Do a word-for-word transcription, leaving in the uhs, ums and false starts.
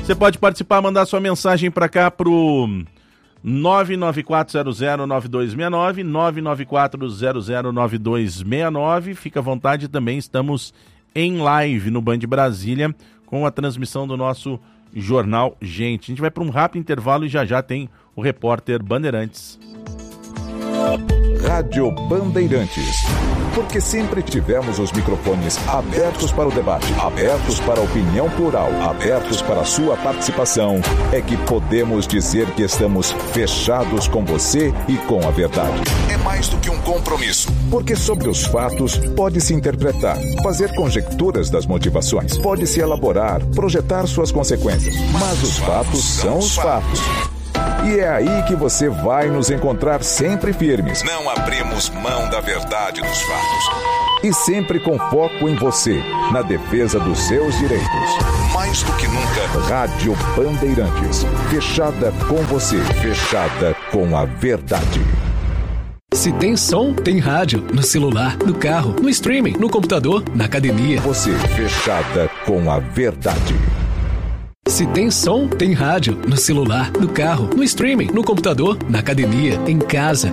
Você pode participar, mandar sua mensagem para cá pro nove nove quatro zero zero nove dois seis nove, nove nove quatro zero zero nove dois seis nove. Fica à vontade, também estamos em live no Band Brasília com a transmissão do nosso Jornal Gente. A gente vai para um rápido intervalo e já já tem o repórter Bandeirantes. Rádio Bandeirantes. Porque sempre tivemos os microfones abertos para o debate, abertos para a opinião plural, abertos para a sua participação, é que podemos dizer que estamos fechados com você e com a verdade. É mais do que um compromisso, porque sobre os fatos pode-se interpretar, fazer conjecturas das motivações, pode-se elaborar, projetar suas consequências, mas os fatos são os fatos. E é aí que você vai nos encontrar sempre firmes. Não abrimos mão da verdade dos fatos. E sempre com foco em você, na defesa dos seus direitos. Mais do que nunca, Rádio Bandeirantes. Fechada com você, fechada com a verdade. Se tem som, tem rádio. No celular, no carro, no streaming, no computador, na academia. Você, fechada com a verdade. Se tem som, tem rádio. No celular, no carro, no streaming, no computador, na academia, em casa.